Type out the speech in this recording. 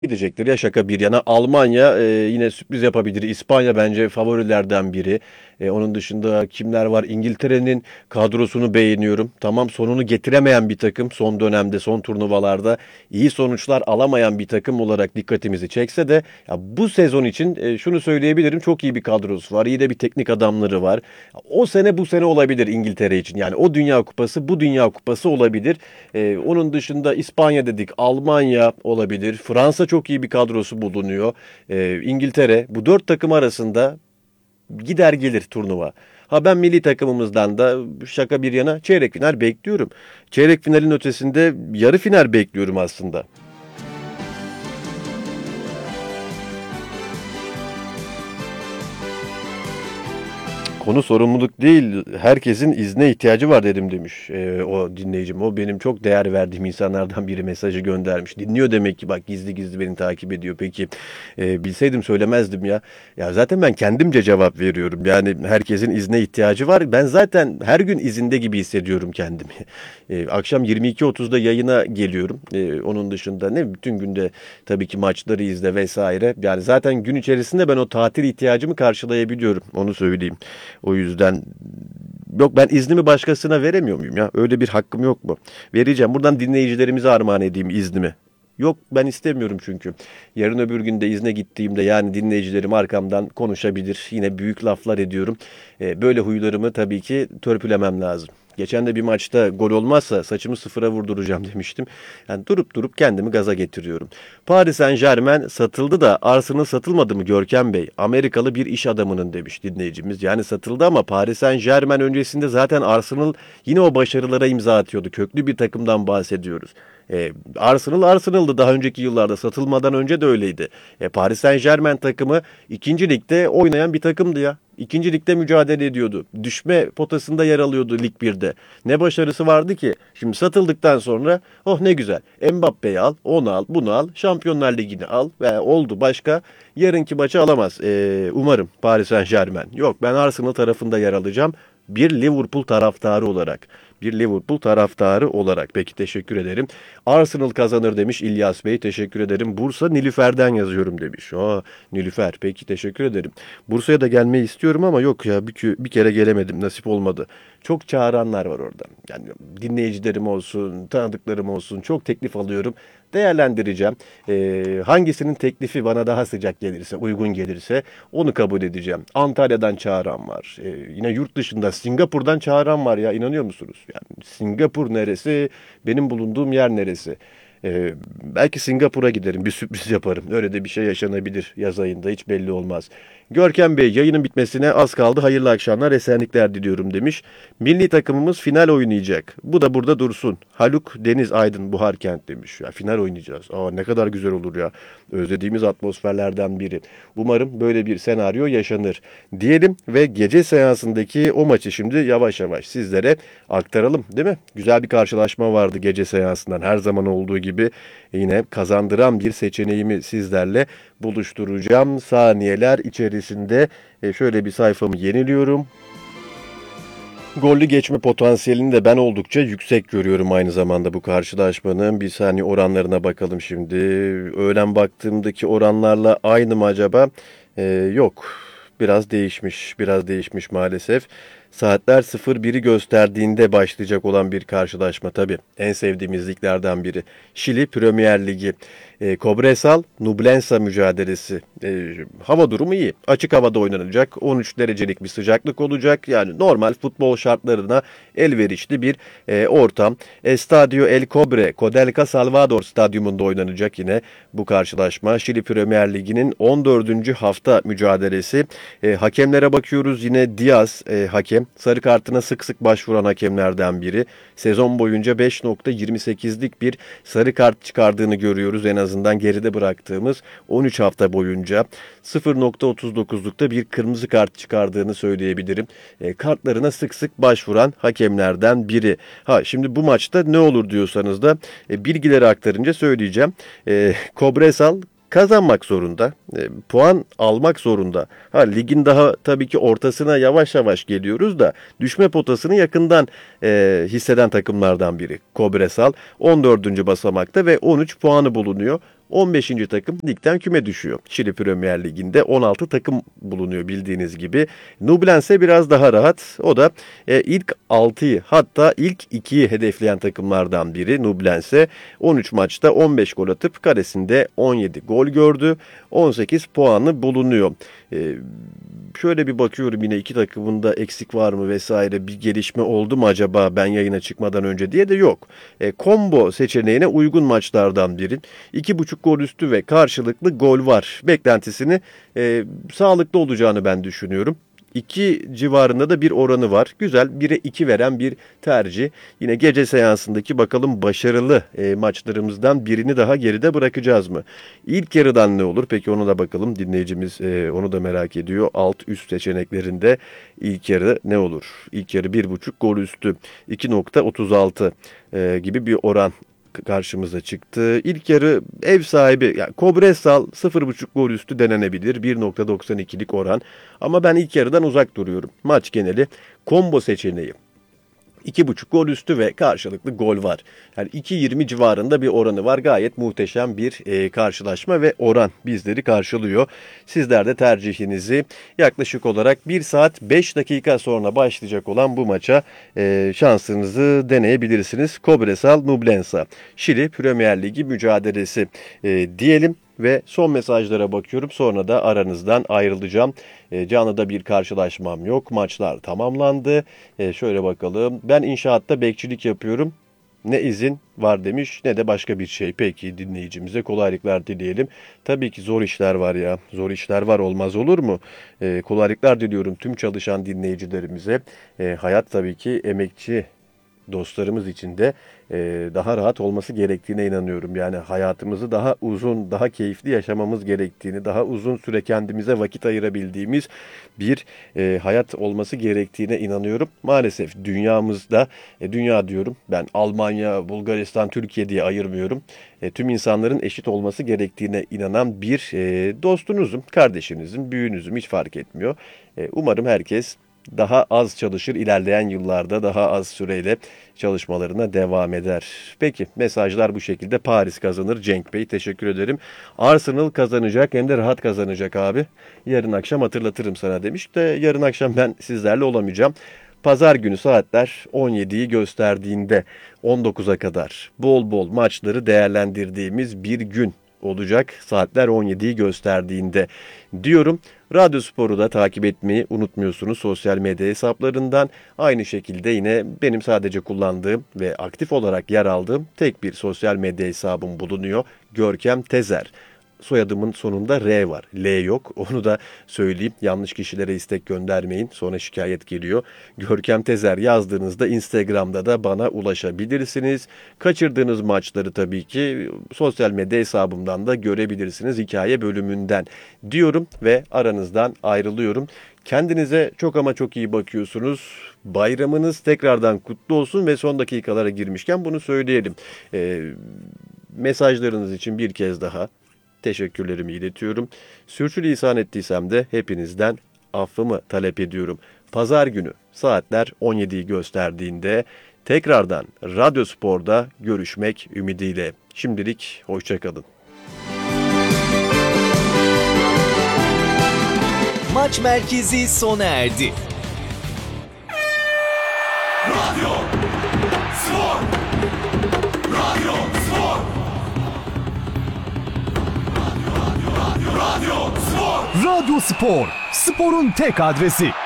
Gidecektir ya, şaka bir yana. Almanya yine sürpriz yapabilir. İspanya bence favorilerden biri. Onun dışında kimler var? İngiltere'nin kadrosunu beğeniyorum. Tamam, sonunu getiremeyen bir takım son dönemde, son turnuvalarda iyi sonuçlar alamayan bir takım olarak dikkatimizi çekse de ya bu sezon için şunu söyleyebilirim. Çok iyi bir kadrosu var. İyi de bir teknik adamları var. O sene bu sene olabilir İngiltere için. Yani o Dünya Kupası bu Dünya Kupası olabilir. Onun dışında İspanya dedik, Almanya olabilir. Fransa çok iyi bir kadrosu bulunuyor. İngiltere, bu dört takım arasında gider gelir turnuva. Ha, ben milli takımımızdan da şaka bir yana çeyrek final bekliyorum. Çeyrek finalin ötesinde yarı final bekliyorum aslında. Konu sorumluluk değil, herkesin izne ihtiyacı var dedim demiş o dinleyicim. O benim çok değer verdiğim insanlardan biri mesajı göndermiş. Dinliyor demek ki, bak gizli gizli beni takip ediyor. Peki bilseydim söylemezdim ya. Ya zaten ben kendimce cevap veriyorum. Yani herkesin izne ihtiyacı var. Ben zaten her gün izinde gibi hissediyorum kendimi. Akşam 22.30'da yayına geliyorum. Onun dışında ne bütün günde tabii ki maçları izle vesaire. Yani zaten gün içerisinde ben o tatil ihtiyacımı karşılayabiliyorum. Onu söyleyeyim. O yüzden yok, ben iznimi başkasına veremiyor muyum ya? Öyle bir hakkım yok mu? Vereceğim. Buradan dinleyicilerimize armağan edeyim iznimi. Yok, ben istemiyorum çünkü. Yarın öbür gün de izne gittiğimde yani dinleyicilerim arkamdan konuşabilir. Yine büyük laflar ediyorum. Böyle huylarımı tabii ki törpülemem lazım. Geçen de bir maçta gol olmazsa saçımı sıfıra vurduracağım demiştim. Yani durup durup kendimi gaza getiriyorum. Paris Saint-Germain satıldı da Arsenal satılmadı mı Görkem Bey? Amerikalı bir iş adamının demiş dinleyicimiz. Yani satıldı ama Paris Saint-Germain öncesinde zaten Arsenal yine o başarılara imza atıyordu. Köklü bir takımdan bahsediyoruz. Arsenal'dı daha önceki yıllarda, satılmadan önce de öyleydi. Paris Saint-Germain takımı ikinci ligde oynayan bir takımdı ya. İkinci ligde mücadele ediyordu. Düşme potasında yer alıyordu Lig 1'de. Ne başarısı vardı ki? Şimdi satıldıktan sonra oh ne güzel. Mbappe'yi al, onu al, bunu al. Şampiyonlar Ligi'ni al ve oldu. Başka yarınki maçı alamaz. Umarım Paris Saint-Germain. Yok, ben Arsenal tarafında yer alacağım. Bir Liverpool taraftarı olarak. Bir Liverpool taraftarı olarak. Peki, teşekkür ederim. Arsenal kazanır demiş İlyas Bey. Teşekkür ederim. Bursa Nilüfer'den yazıyorum demiş. Nilüfer. Peki, teşekkür ederim. Bursa'ya da gelmeyi istiyorum ama yok ya, bir kere gelemedim. Nasip olmadı. Çok çağıranlar var orada. Yani dinleyicilerim olsun, tanıdıklarım olsun. Çok teklif alıyorum. Değerlendireceğim. Hangisinin teklifi bana daha sıcak gelirse, uygun gelirse onu kabul edeceğim. Antalya'dan çağıran var. Yine yurt dışında Singapur'dan çağıran var ya, inanıyor musunuz? Yani Singapur neresi, benim bulunduğum yer neresi? Belki Singapur'a giderim, bir sürpriz yaparım. Öyle de bir şey yaşanabilir yaz ayında, hiç belli olmaz. Görkem Bey, yayının bitmesine az kaldı. Hayırlı akşamlar, esenlikler diliyorum demiş. Milli takımımız final oynayacak. Bu da burada dursun. Haluk Deniz Aydın Buharkent demiş. Ya final oynayacağız. Ne kadar güzel olur ya. Özlediğimiz atmosferlerden biri. Umarım böyle bir senaryo yaşanır diyelim ve gece seansındaki o maçı şimdi yavaş yavaş sizlere aktaralım, değil mi? Güzel bir karşılaşma vardı gece seansından, her zaman olduğu gibi yine kazandıran bir seçeneğimi sizlerle buluşturacağım. Saniyeler içerisinde şöyle bir sayfamı yeniliyorum. Gollü geçme potansiyelini de ben oldukça yüksek görüyorum aynı zamanda bu karşılaşmanın. Bir saniye oranlarına bakalım şimdi. Öğlen baktığımdaki oranlarla aynı mı acaba? Yok. Biraz değişmiş maalesef. Saatler 01'i gösterdiğinde başlayacak olan bir karşılaşma tabii. En sevdiğimiz liglerden biri. Şili Premier Ligi. Cobresal Nublense mücadelesi. Hava durumu iyi. Açık havada oynanacak. 13 derecelik bir sıcaklık olacak. Yani normal futbol şartlarına elverişli bir ortam. Estadio El Cobre, Codelca Salvador stadyumunda oynanacak yine bu karşılaşma. Şili Premier Ligi'nin 14. hafta mücadelesi. Hakemlere bakıyoruz. Yine Diaz hakem. Sarı kartına sık sık başvuran hakemlerden biri. Sezon boyunca 5.28'lik bir sarı kart çıkardığını görüyoruz. En azından geride bıraktığımız 13 hafta boyunca 0.39'lukta bir kırmızı kart çıkardığını söyleyebilirim. Kartlarına sık sık başvuran hakemlerden biri. Şimdi bu maçta ne olur diyorsanız da bilgileri aktarınca söyleyeceğim. Cobresal kazanmak zorunda. Puan almak zorunda. Ligin daha tabii ki ortasına yavaş yavaş geliyoruz da düşme potasını yakından hisseden takımlardan biri. Cobresal 14. basamakta ve 13 puanı bulunuyor. 15. takım ligden küme düşüyor. Şili Premier Ligi'nde 16 takım bulunuyor bildiğiniz gibi. Nublense biraz daha rahat. O da ilk 6'yı hatta ilk 2'yi hedefleyen takımlardan biri Nublense. 13 maçta 15 gol atıp karesinde 17 gol gördü. 18 puanı bulunuyor. Şöyle bir bakıyorum yine iki takımında eksik var mı vesaire, bir gelişme oldu mu acaba ben yayına çıkmadan önce diye de yok. Combo seçeneğine uygun maçlardan biri. 2,5 gol üstü ve karşılıklı gol var. Beklentisini sağlıklı olacağını ben düşünüyorum. 2 civarında da bir oranı var. Güzel, 1'e 2 veren bir tercih. Yine gece seansındaki bakalım başarılı maçlarımızdan birini daha geride bırakacağız mı? İlk yarıdan ne olur? Peki ona da bakalım. Dinleyicimiz onu da merak ediyor. Alt üst seçeneklerinde ilk yarı ne olur? İlk yarı 1,5 gol üstü 2,36 gibi bir oran karşımıza çıktı. İlk yarı ev sahibi yani Cobresal 0,5 gol üstü denenebilir. 1,92'lik oran. Ama ben ilk yarıdan uzak duruyorum. Maç geneli combo seçeneği. 2,5 gol üstü ve karşılıklı gol var. Yani 2,20 civarında bir oranı var. Gayet muhteşem bir karşılaşma ve oran bizleri karşılıyor. Sizler de tercihinizi yaklaşık olarak 1 saat 5 dakika sonra başlayacak olan bu maça şansınızı deneyebilirsiniz. Cobresal Nublense Şili Premier Ligi mücadelesi diyelim. Ve son mesajlara bakıyorum. Sonra da aranızdan ayrılacağım. Canlıda bir karşılaşmam yok. Maçlar tamamlandı. Şöyle bakalım. Ben inşaatta bekçilik yapıyorum. Ne izin var demiş ne de başka bir şey. Peki dinleyicimize kolaylıklar dileyelim. Tabii ki zor işler var ya. Zor işler var, olmaz olur mu? Kolaylıklar diliyorum tüm çalışan dinleyicilerimize. Hayat tabii ki emekçi dostlarımız için de daha rahat olması gerektiğine inanıyorum. Yani hayatımızı daha uzun, daha keyifli yaşamamız gerektiğini, daha uzun süre kendimize vakit ayırabildiğimiz bir hayat olması gerektiğine inanıyorum. Maalesef dünyamızda, dünya diyorum ben, Almanya, Bulgaristan, Türkiye diye ayırmıyorum. Tüm insanların eşit olması gerektiğine inanan bir dostunuzum, kardeşinizim, büyüğünüzüm, hiç fark etmiyor. Umarım herkes daha az çalışır, ilerleyen yıllarda daha az süreyle çalışmalarına devam eder. Peki mesajlar bu şekilde. Paris kazanır Cenk Bey, teşekkür ederim. Arsenal kazanacak, hem de rahat kazanacak abi. Yarın akşam hatırlatırım sana demiş de yarın akşam ben sizlerle olamayacağım. Pazar günü saatler 17'yi gösterdiğinde 19'a kadar bol bol maçları değerlendirdiğimiz bir gün olacak. Saatler 17'yi gösterdiğinde diyorum. Radyo Spor'u da takip etmeyi unutmuyorsunuz sosyal medya hesaplarından. Aynı şekilde yine benim sadece kullandığım ve aktif olarak yer aldığım tek bir sosyal medya hesabım bulunuyor. Görkem Tezer. Soyadımın sonunda R var. L yok. Onu da söyleyeyim. Yanlış kişilere istek göndermeyin. Sonra şikayet geliyor. Görkem Tezer yazdığınızda Instagram'da da bana ulaşabilirsiniz. Kaçırdığınız maçları tabii ki sosyal medya hesabımdan da görebilirsiniz. Hikaye bölümünden diyorum ve aranızdan ayrılıyorum. Kendinize çok ama çok iyi bakıyorsunuz. Bayramınız tekrardan kutlu olsun ve son dakikalara girmişken bunu söyleyelim. Mesajlarınız için bir kez daha teşekkürlerimi iletiyorum. Sürçülisan ettiysem de hepinizden affımı talep ediyorum. Pazar günü saatler 17'yi gösterdiğinde tekrardan Radyo Spor'da görüşmek ümidiyle. Şimdilik hoşça kalın. Maç merkezi sona erdi. Radyo Spor. Radyo Spor. Radyo Spor. Radyo Spor, sporun tek adresi.